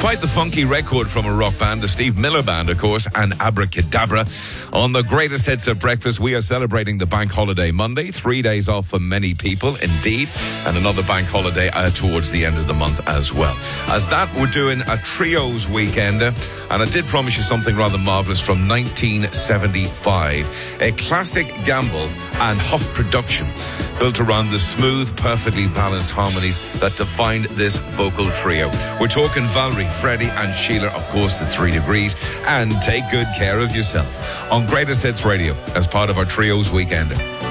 Quite the funky record from a rock band, the Steve Miller Band, of course, and Abracadabra. On the greatest hits of breakfast, we are celebrating the bank holiday Monday. 3 days off for many people, indeed. And another bank holiday towards the end of the month as well. As that, we're doing a trios weekend. And I did promise you something rather marvellous from 1975. A classic Gamble and Huff production built around the smooth, perfectly balanced harmonies that defined this vocal trio. We're talking Valerie, Freddie and Sheila, of course, the 3 Degrees, and Take Good Care of Yourself on Greatest Hits Radio as part of our Trios Weekend.